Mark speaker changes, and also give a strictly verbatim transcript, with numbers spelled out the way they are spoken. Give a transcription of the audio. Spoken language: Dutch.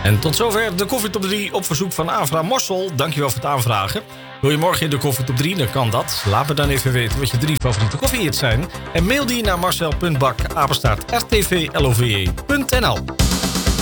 Speaker 1: En tot zover de Koffietop drie op verzoek van Avra Morsel. Dankjewel voor het aanvragen. Wil je morgen in de Koffietop drie, dan kan dat. Laat me dan even weten wat je drie favoriete koffiehits zijn. En mail die naar marcel punt bak apenstaart r t v love punt n l.